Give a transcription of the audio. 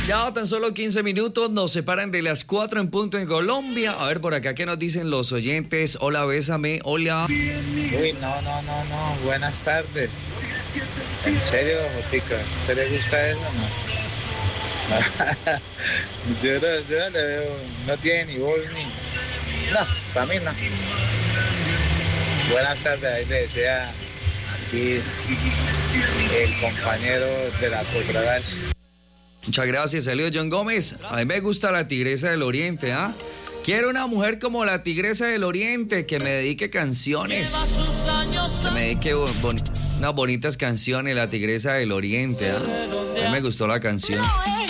Ya tan solo 15 minutos nos separan de las 4 en punto en Colombia. A ver por acá, ¿qué nos dicen los oyentes? Hola, bésame, hola. Uy, no. Buenas tardes. ¿En serio, Jotica? ¿Se le gusta eso o no? yo no le veo, no tiene ni voz ni... No, para mí no. Buenas tardes, ahí le desea aquí el compañero de la Petrobras. Muchas gracias, Elio John Gómez. A mí me gusta la Tigresa del Oriente, ¿ah? Quiero una mujer como la Tigresa del Oriente que me dedique canciones. Que me dedique unas bonitas canciones, la Tigresa del Oriente, ¿ah? A mí me gustó la canción.